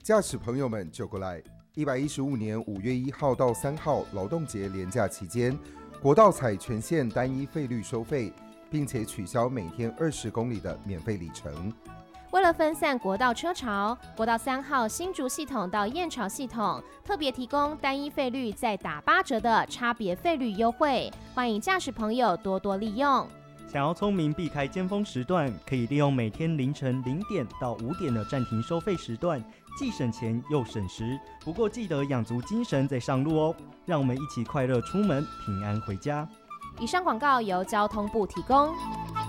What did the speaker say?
驾驶朋友们就过来！115年5月1号到3号劳动节连假期间，国道采全线单一费率收费，并且取消每天20公里的免费里程。 为了分散国道车潮，国道3号新竹系统到燕巢系统特别提供单一费率再打8折的差别费率优惠，欢迎驾驶朋友多多利用。 想要聪明避开尖峰时段，可以利用每天凌晨0点到5点的暂停收费时段，既省钱又省时。不过记得养足精神再上路哦，让我们一起快乐出门，平安回家。 以上广告由交通部提供。